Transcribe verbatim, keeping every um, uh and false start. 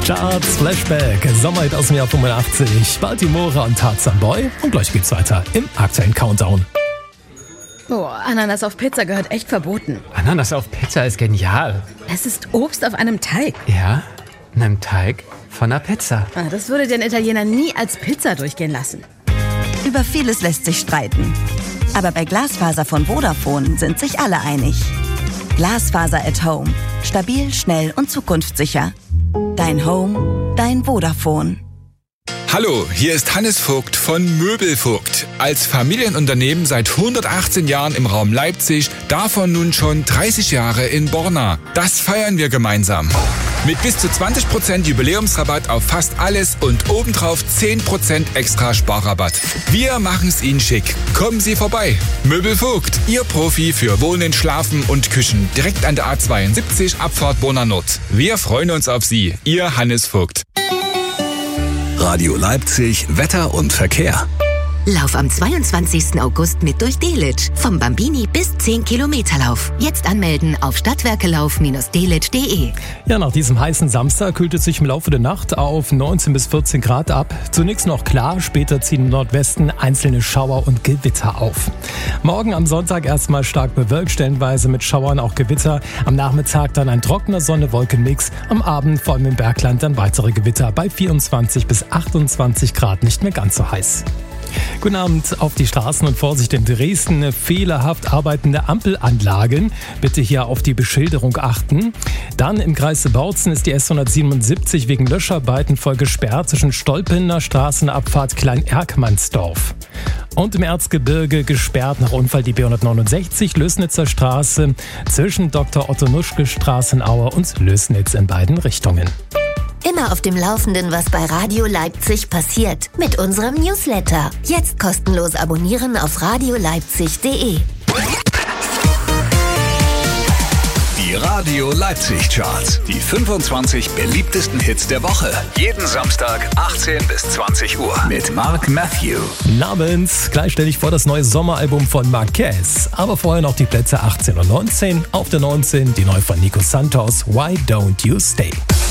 Charts, Flashback, Sommerhit aus dem Jahr fünfundachtzig, Baltimore und Tarzan Boy. Und gleich geht's weiter im aktuellen Countdown. Boah, Ananas auf Pizza gehört echt verboten. Ananas auf Pizza ist genial. Es ist Obst auf einem Teig. Ja, einem Teig von einer Pizza. Ah, das würde den Italiener nie als Pizza durchgehen lassen. Über vieles lässt sich streiten. Aber bei Glasfaser von Vodafone sind sich alle einig. Glasfaser at Home. Stabil, schnell und zukunftssicher. Dein Home, dein Vodafone. Hallo, hier ist Hannes Vogt von Möbelvogt. Als Familienunternehmen seit hundertachtzehn Jahren im Raum Leipzig, davon nun schon dreißig Jahre in Borna. Das feiern wir gemeinsam. Mit bis zu zwanzig Prozent Jubiläumsrabatt auf fast alles und obendrauf zehn Prozent extra Sparrabatt. Wir machen's Ihnen schick. Kommen Sie vorbei. Möbelvogt, Ihr Profi für Wohnen, Schlafen und Küchen. Direkt an der A zweiundsiebzig, Abfahrt Borna Nord. Wir freuen uns auf Sie. Ihr Hannes Vogt. Radio Leipzig, Wetter und Verkehr. Lauf am zweiundzwanzigsten August mit durch Delitzsch. Vom Bambini bis zehn Kilometer Lauf. Jetzt anmelden auf stadtwerkelauf Bindestrich delitzsch Punkt de. Ja, nach diesem heißen Samstag kühlt es sich im Laufe der Nacht auf neunzehn bis vierzehn Grad ab. Zunächst noch klar, später ziehen im Nordwesten einzelne Schauer und Gewitter auf. Morgen am Sonntag erstmal stark bewölkt, stellenweise mit Schauern, auch Gewitter. Am Nachmittag dann ein trockener Sonne-Wolken-Mix. Am Abend, vor allem im Bergland, dann weitere Gewitter bei vierundzwanzig bis achtundzwanzig Grad, nicht mehr ganz so heiß. Guten Abend auf die Straßen und Vorsicht in Dresden. Fehlerhaft arbeitende Ampelanlagen. Bitte hier auf die Beschilderung achten. Dann im Kreis Bautzen ist die S hundertsiebenundsiebzig wegen Löscharbeiten voll gesperrt zwischen Stolpener Straßenabfahrt Klein-Erkmannsdorf. Und im Erzgebirge gesperrt nach Unfall die B hundertneunundsechzig Lößnitzer Straße zwischen Doktor Otto Nuschke Straßenaue und Lößnitz in beiden Richtungen. Immer auf dem Laufenden, was bei Radio Leipzig passiert. Mit unserem Newsletter. Jetzt kostenlos abonnieren auf radio leipzig punkt de. Die Radio Leipzig Charts. Die fünfundzwanzig beliebtesten Hits der Woche. Jeden Samstag achtzehn bis zwanzig Uhr. Mit Mark Matthew. Namens. Gleich stelle ich vor das neue Sommeralbum von Marquez. Aber vorher noch die Plätze achtzehn und neunzehn. Auf der neunzehn die neue von Nico Santos. Why Don't You Stay?